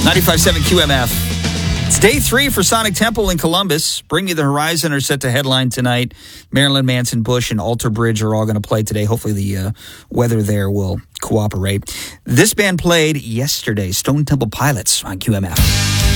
95.7 QMF. It's day 3 for Sonic Temple in Columbus. Bring Me the Horizon are set to headline tonight. Marilyn Manson, Bush, and Alter Bridge are all going to play today. Hopefully the weather there will cooperate. This band played yesterday, Stone Temple Pilots on QMF.